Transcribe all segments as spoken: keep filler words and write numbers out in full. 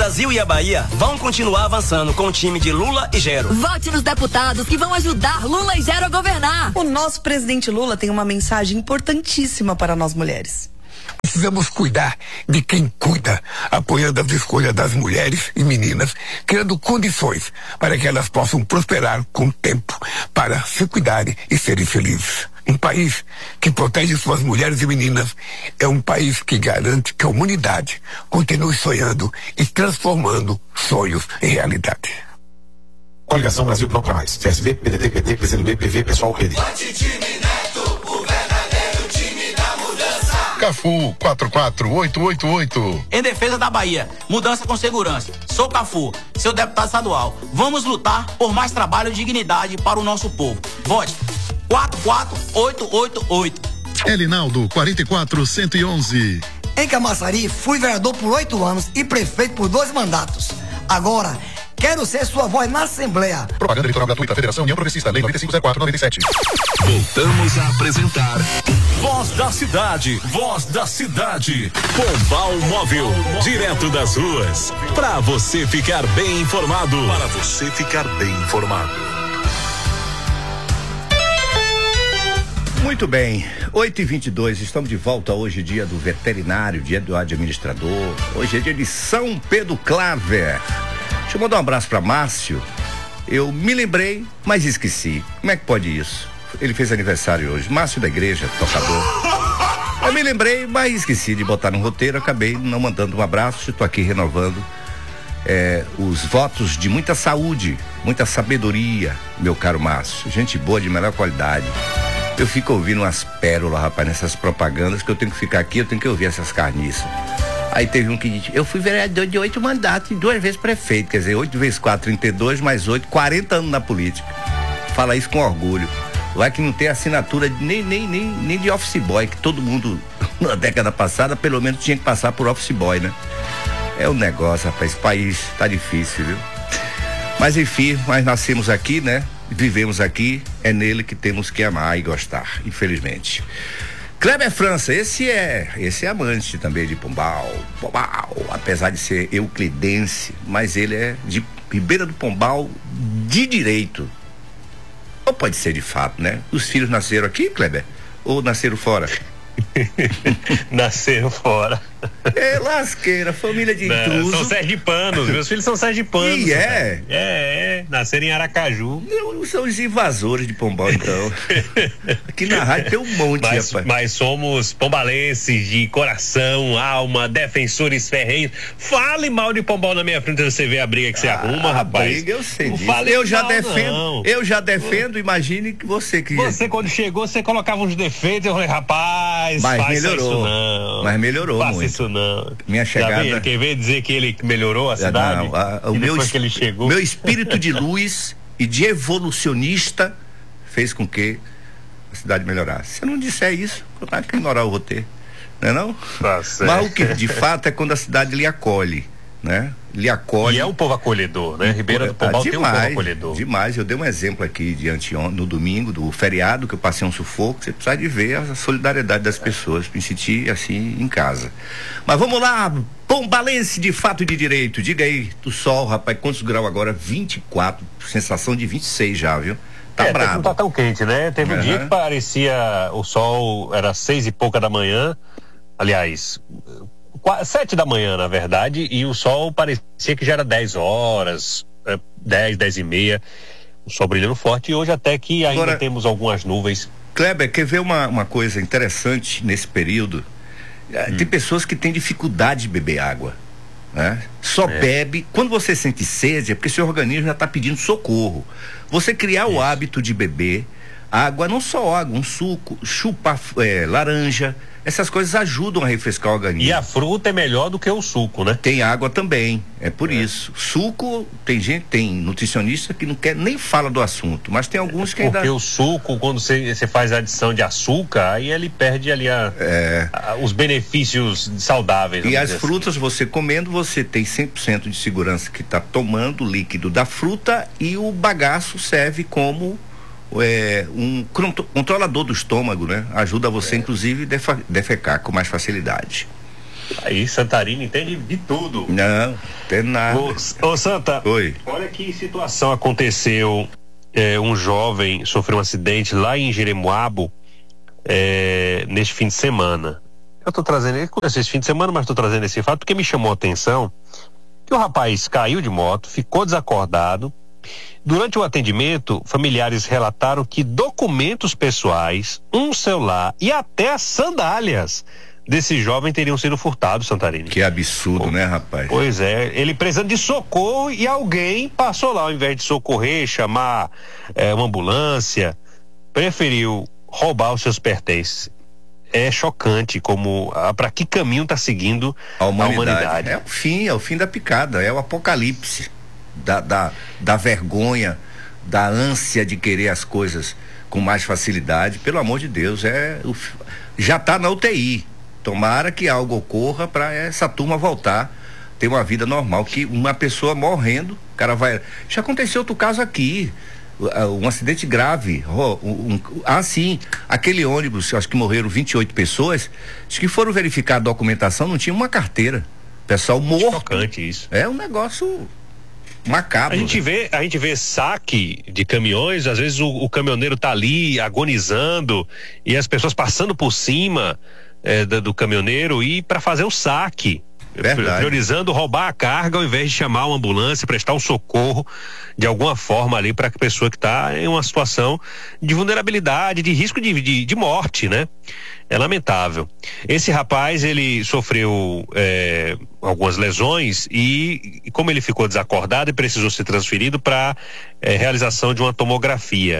Brasil e a Bahia vão continuar avançando com o time de Lula e Gero. Vote nos deputados que vão ajudar Lula e Gero a governar. O nosso presidente Lula tem uma mensagem importantíssima para nós mulheres. Precisamos cuidar de quem cuida, apoiando as escolhas das mulheres e meninas, criando condições para que elas possam prosperar com o tempo, para se cuidarem e serem felizes. Um país que protege suas mulheres e meninas é um país que garante que a humanidade continue sonhando e transformando sonhos em realidade. Coligação Brasil Pronto pra Mais. C S B, P D T, P T, P C do B, P V, Pessoal, Rede. Cafu quatro quatro oito oito oito. Em defesa da Bahia, mudança com segurança. Sou Cafu, seu deputado estadual. Vamos lutar por mais trabalho e dignidade para o nosso povo. Vote quatro quatro oito oito oito. Elinaldo quatro quatro cento e onze. Em Camaçari, fui vereador por oito anos e prefeito por dois mandatos. Agora, quero ser sua voz na Assembleia. Propaganda eleitoral gratuita, Federação União Progressista, Lei nove cinco zero quatro nove sete. Voltamos a apresentar Voz da Cidade, Voz da Cidade. Pombal Móvel, direto das ruas. Para você ficar bem informado. Para você ficar bem informado. Muito bem, oito e vinte e dois, estamos de volta hoje, dia do veterinário, dia do administrador. Hoje é dia de São Pedro Claver. Deixa eu mandar um abraço para Márcio. Eu me lembrei, mas esqueci. Como é que pode isso? Ele fez aniversário hoje. Márcio da igreja, tocador. Eu me lembrei, mas esqueci de botar no roteiro. Acabei não mandando um abraço. Estou aqui renovando é, os votos de muita saúde, muita sabedoria, meu caro Márcio. Gente boa, de melhor qualidade. Eu fico ouvindo umas pérolas, rapaz, nessas propagandas, que eu tenho que ficar aqui, eu tenho que ouvir essas carniças. Aí teve um que disse, eu fui vereador de oito mandatos e duas vezes prefeito, quer dizer, oito vezes quatro, trinta e dois, mais oito, quarenta anos na política. Fala isso com orgulho. Vai que não tem assinatura de, nem, nem, nem, nem de office boy, que todo mundo, na década passada, pelo menos tinha que passar por office boy, né? É um negócio, rapaz, esse país tá difícil, viu? Mas enfim, nós nascemos aqui, né? Vivemos aqui, é nele que temos que amar e gostar, infelizmente. Kleber França, esse é, esse é amante também de Pombal, Pombal, apesar de ser euclidense, mas ele é de Ribeira do Pombal de direito. Ou pode ser de fato, né? Os filhos nasceram aqui, Kleber? Ou nasceram fora? Nasceram fora. É lasqueira, família de intrusos. São sergipanos, meus filhos são sergipanos. E é? É, é, nasceram em Aracaju. Não, são os invasores de Pombal, então. Aqui na rádio tem um monte, mas, rapaz. Mas somos pombalenses de coração, alma, defensores ferrenhos. Fale mal de Pombal na minha frente, você vê a briga que você ah, arruma, rapaz. Briga, eu sei disso. Fale eu já mal, defendo, não. eu já defendo, imagine que você que... Você quando chegou, você colocava uns defeitos, eu falei, rapaz, mas faz melhorou. Isso não. Mas melhorou faça muito. Isso não. Minha chegada... Já quer ver dizer que ele melhorou a cidade? Não, a, o e meu, depois que ele chegou... meu espírito de luz e de evolucionista fez com que a cidade melhorasse. Se eu não disser isso, eu tenho que ignorar o roteiro, não é não? Tá certo. Mas o que de fato é quando a cidade lhe acolhe, né? Lhe acolhe. E é um povo acolhedor, né? Ribeira do Pombal ah, demais, tem um povo acolhedor. Demais, eu dei um exemplo aqui de anteontem, no domingo, do feriado, que eu passei um sufoco, você precisa de ver a solidariedade das pessoas, me sentir assim em casa. Mas vamos lá, pombalense de fato e de direito, diga aí, do sol, rapaz, quantos graus agora? vinte e quatro, sensação de vinte e seis já, viu? Tá é, brabo. Não tá tão quente, né? Teve um uhum. dia que parecia, o sol era seis e pouca da manhã, aliás... Sete da manhã, na verdade, e o sol parecia que já era dez horas, dez, dez e meia, o sol brilhando forte, e hoje até que ainda Agora, temos algumas nuvens. Kleber, quer ver uma, uma coisa interessante nesse período? Hum. Tem pessoas que têm dificuldade de beber água, né? Só é. bebe, quando você sente sede, é porque seu organismo já está pedindo socorro. Você criar Isso. o hábito de beber água, não só água, um suco, chupar é, laranja, essas coisas ajudam a refrescar o organismo. E a fruta é melhor do que o suco, né? Tem água também, é por é. isso. Suco, tem gente, tem nutricionista que não quer nem fala do assunto, mas tem alguns que Porque ainda... o suco, quando você faz a adição de açúcar, aí ele perde ali a, é. a, os benefícios saudáveis. E as assim. frutas, você comendo, você tem cem por cento de segurança que está tomando o líquido da fruta, e o bagaço serve como... É, um controlador do estômago, né? Ajuda você, é. inclusive, defa, defecar com mais facilidade. Aí, Santarina entende de tudo. Não, tem nada. Ô, ô Santa, Oi. Olha que situação aconteceu. É, um jovem sofreu um acidente lá em Jeremoabo é, neste fim de semana. Eu tô trazendo esse fim de semana, mas tô trazendo esse fato porque me chamou a atenção que o rapaz caiu de moto, ficou desacordado. Durante o atendimento, familiares relataram que documentos pessoais, um celular e até sandálias desse jovem teriam sido furtados, Santarém. Que absurdo, né, rapaz? Pois é, ele precisando de socorro e alguém passou lá, ao invés de socorrer, chamar é, uma ambulância, preferiu roubar os seus pertences. É chocante como, para que caminho está seguindo a humanidade. a humanidade. É o fim, é o fim da picada, é o apocalipse da, da, da vergonha, da ânsia de querer as coisas com mais facilidade. Pelo amor de Deus, é o, já está na U T I. Tomara que algo ocorra para essa turma voltar ter uma vida normal, que uma pessoa morrendo, o cara vai... Já aconteceu outro caso aqui, um acidente grave, um, um, ah sim, aquele ônibus, acho que morreram vinte e oito pessoas, acho que foram verificar a documentação, não tinha uma carteira, pessoal morto. Chocante isso. É um negócio macabro. A gente vê, a gente vê saque de caminhões, às vezes o, o caminhoneiro tá ali agonizando e as pessoas passando por cima É, do, do caminhoneiro e para fazer o saque. Verdade. Priorizando roubar a carga ao invés de chamar uma ambulância, prestar um socorro de alguma forma ali para a pessoa que está em uma situação de vulnerabilidade, de risco de, de, de morte, né? É lamentável. Esse rapaz, ele sofreu é, algumas lesões e, e como ele ficou desacordado e precisou ser transferido para é, realização de uma tomografia.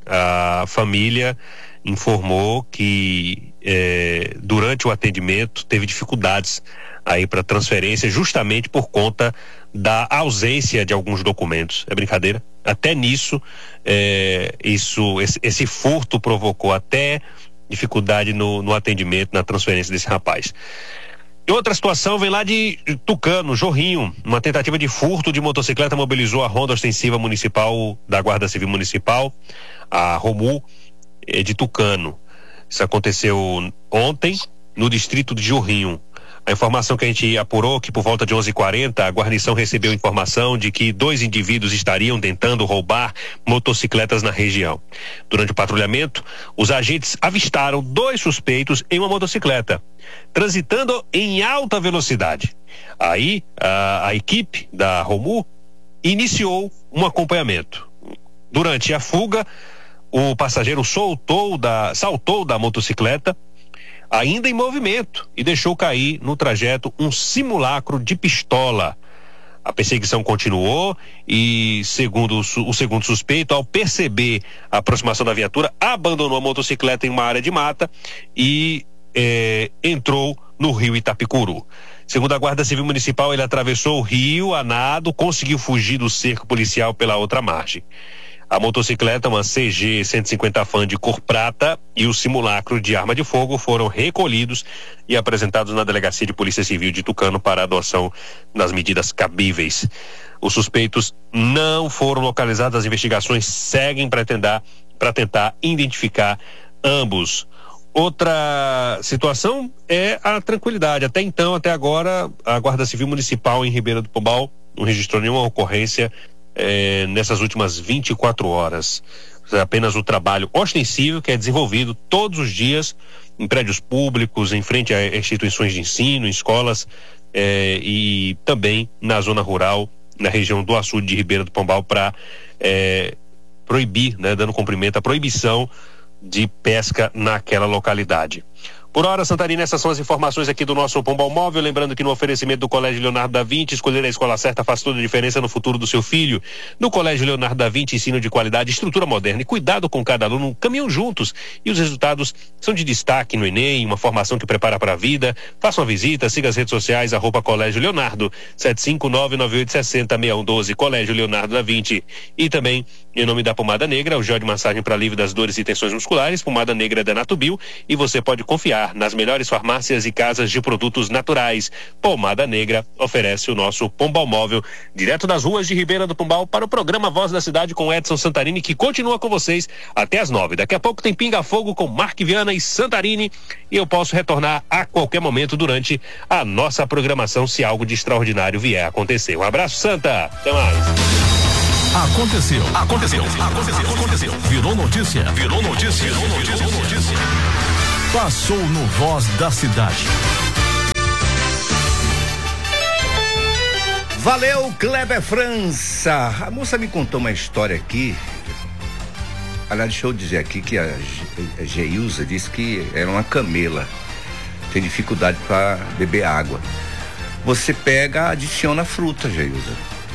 A família informou que é, durante o atendimento teve dificuldades aí para transferência justamente por conta da ausência de alguns documentos. É brincadeira? Até nisso, é, isso, esse, esse furto provocou até dificuldade no, no atendimento, na transferência desse rapaz. E outra situação vem lá de Tucano, Jorrinho. Uma tentativa de furto de motocicleta mobilizou a Ronda Ostensiva Municipal da Guarda Civil Municipal, a ROMU, de Tucano. Isso aconteceu ontem no distrito de Jorrinho. A informação que a gente apurou que por volta de onze e quarenta a guarnição recebeu informação de que dois indivíduos estariam tentando roubar motocicletas na região. Durante o patrulhamento, os agentes avistaram dois suspeitos em uma motocicleta, transitando em alta velocidade. Aí a, a equipe da ROMU iniciou um acompanhamento. Durante a fuga, o passageiro soltou da, saltou da motocicleta, ainda em movimento, e deixou cair no trajeto um simulacro de pistola. A perseguição continuou e, segundo o, o segundo suspeito, ao perceber a aproximação da viatura, abandonou a motocicleta em uma área de mata e eh, entrou no rio Itapicuru. Segundo a Guarda Civil Municipal, ele atravessou o rio a nado, conseguiu fugir do cerco policial pela outra margem. A motocicleta, uma C G cento e cinquenta Fan de cor prata, e o simulacro de arma de fogo foram recolhidos e apresentados na Delegacia de Polícia Civil de Tucano para adoção das medidas cabíveis. Os suspeitos não foram localizados, as investigações seguem para tentar, para tentar identificar ambos. Outra situação é a tranquilidade. Até então, até agora, a Guarda Civil Municipal em Ribeira do Pombal não registrou nenhuma ocorrência É, nessas últimas vinte e quatro horas. É apenas o trabalho ostensivo que é desenvolvido todos os dias em prédios públicos, em frente a instituições de ensino, em escolas é, e também na zona rural, na região do açude de Ribeira do Pombal, para é, proibir, né, dando cumprimento à proibição de pesca naquela localidade. Por hora, Santarina, essas são as informações aqui do nosso Pombal Móvel. Lembrando que no oferecimento do Colégio Leonardo da Vinci, escolher a escola certa faz toda a diferença no futuro do seu filho. No Colégio Leonardo da Vinci, ensino de qualidade, estrutura moderna e cuidado com cada aluno caminham juntos. E os resultados são de destaque no Enem, uma formação que prepara para a vida. Faça uma visita, siga as redes sociais, arroba Colégio Leonardo, sete cinco nove nove oito seis zero seis um um doze, Colégio Leonardo da Vinci. E também Em nome da Pomada Negra, o gel de massagem para alívio das dores e tensões musculares, Pomada Negra da Natubio, e você pode confiar nas melhores farmácias e casas de produtos naturais. Pomada Negra oferece o nosso Pombal Móvel, direto das ruas de Ribeira do Pombal, para o programa Voz da Cidade com Edson Santarini, que continua com vocês até as nove. Daqui a pouco tem Pinga Fogo com Mark Viana e Santarini, e eu posso retornar a qualquer momento durante a nossa programação se algo de extraordinário vier a acontecer. Um abraço, Santa. Até mais. Aconteceu, aconteceu, aconteceu, aconteceu. Virou notícia, virou notícia, virou notícia, virou notícia. Passou no Voz da Cidade. Valeu, Kleber França. A moça me contou uma história aqui. Aliás, deixa eu dizer aqui que a Geilza disse que era uma camela. Tem dificuldade para beber água. Você pega, adiciona fruta, Geilza.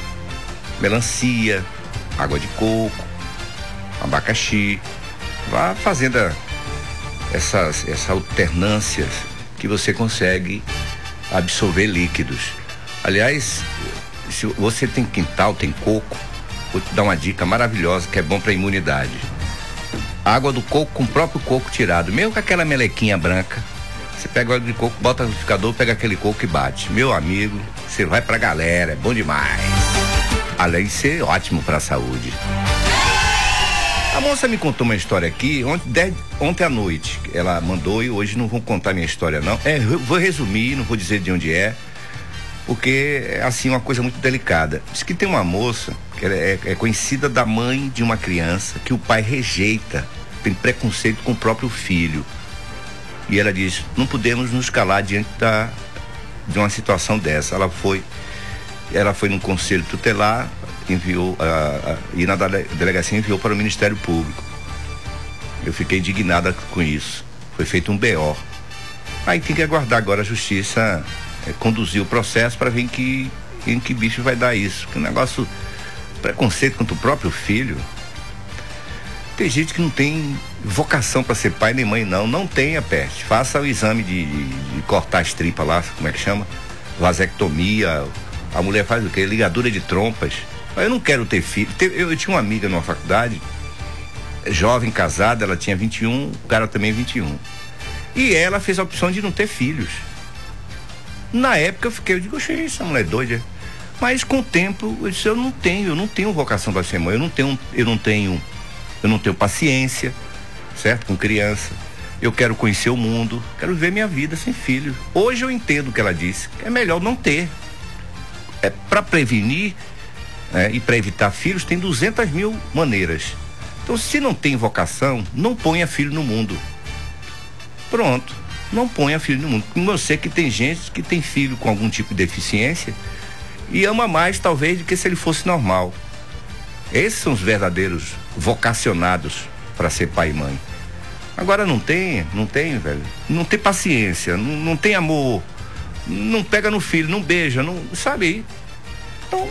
Melancia, água de coco, abacaxi. Vá fazendo essas, essas alternâncias que você consegue absorver líquidos. Aliás, se você tem quintal, tem coco, vou te dar uma dica maravilhosa que é bom para a imunidade. Água do coco com o próprio coco tirado, mesmo com aquela melequinha branca. Você pega a água de coco, bota no liquidificador, pega aquele coco e bate. Meu amigo, você vai pra galera, é bom demais. Além de ser ótimo para a saúde. A moça me contou uma história aqui ontem, de, ontem à noite. Ela mandou e hoje não vou contar minha história não. É, eu vou resumir, não vou dizer de onde é, porque é assim uma coisa muito delicada. Diz que tem uma moça que ela é, é conhecida da mãe de uma criança que o pai rejeita, tem preconceito com o próprio filho. E ela diz: não podemos nos calar diante da, de uma situação dessa. Ela foi Ela foi num conselho tutelar, enviou, a, a, e na delegacia enviou para o Ministério Público. Eu fiquei indignada com isso. Foi feito um B O. Aí tem que aguardar agora a justiça é, conduzir o processo para ver em que, em que bicho vai dar isso. Que negócio, preconceito contra o próprio filho. Tem gente que não tem vocação para ser pai nem mãe, não. Não tenha peste. Faça o exame de, de, de cortar as tripas lá, como é que chama? Vasectomia. A mulher faz o quê? Ligadura de trompas. Eu não quero ter filho. Eu, eu tinha uma amiga numa faculdade, jovem, casada, ela tinha vinte e um, o cara também vinte e um. E ela fez a opção de não ter filhos. Na época eu fiquei, eu digo, oxe, essa mulher é doida. Mas com o tempo, eu disse, eu não tenho, eu não tenho vocação para ser mãe, eu não tenho, eu não tenho, eu não tenho paciência, certo? Com criança. Eu quero conhecer o mundo, quero ver minha vida sem filho. Hoje eu entendo o que ela disse, é melhor não ter. É, para prevenir é, e para evitar filhos tem duzentas mil maneiras. Então, se não tem vocação, não ponha filho no mundo. Pronto, não ponha filho no mundo. Eu sei que tem gente que tem filho com algum tipo de deficiência e ama mais talvez do que se ele fosse normal. Esses são os verdadeiros vocacionados para ser pai e mãe. Agora não tem, não tem, velho. Não tem paciência, não, não tem amor. Não pega no filho, não beija, não sabe. Então,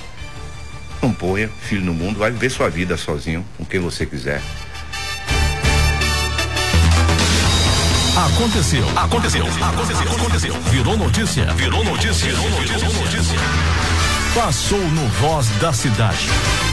não ponha filho no mundo, vai viver sua vida sozinho, com quem você quiser. Aconteceu, aconteceu, aconteceu, aconteceu. Virou notícia, virou notícia, virou notícia, virou notícia. Passou no Voz da Cidade.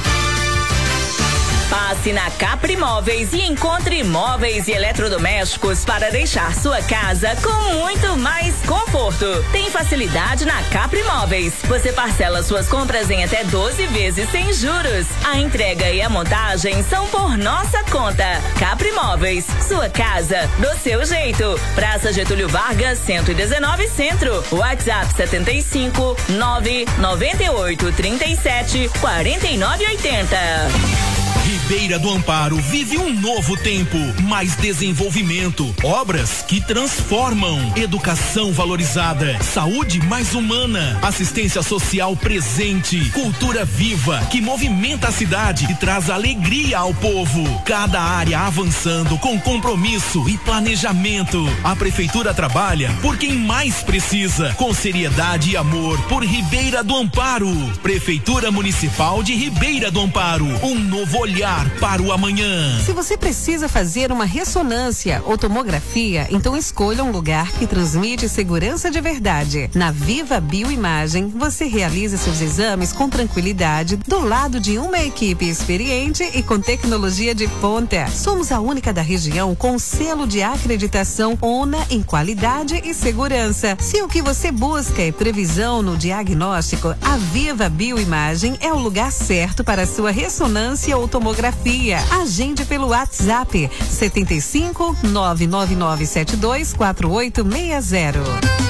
Passe na Capri Móveis e encontre móveis e eletrodomésticos para deixar sua casa com muito mais conforto. Tem facilidade na Capri Móveis. Você parcela suas compras em até doze vezes sem juros. A entrega e a montagem são por nossa conta. Capri Móveis, sua casa do seu jeito. Praça Getúlio Vargas, cento e dezenove Centro. WhatsApp setenta e cinco, nove nove oito, trinta e sete, quarenta e nove oitenta. Ribeira do Amparo vive um novo tempo, mais desenvolvimento, obras que transformam, educação valorizada, saúde mais humana, assistência social presente, cultura viva que movimenta a cidade e traz alegria ao povo. Cada área avançando com compromisso e planejamento. A prefeitura trabalha por quem mais precisa, com seriedade e amor por Ribeira do Amparo. Prefeitura Municipal de Ribeira do Amparo, um novo olhar olhar para o amanhã. Se você precisa fazer uma ressonância ou tomografia, então escolha um lugar que transmite segurança de verdade. Na Viva Bioimagem, você realiza seus exames com tranquilidade, do lado de uma equipe experiente e com tecnologia de ponta. Somos a única da região com selo de acreditação ONA em qualidade e segurança. Se o que você busca é previsão no diagnóstico, a Viva Bioimagem é o lugar certo para sua ressonância ou tomografia. Agende pelo WhatsApp setenta e cinco, nove nove nove sete dois quatro oito seis zero.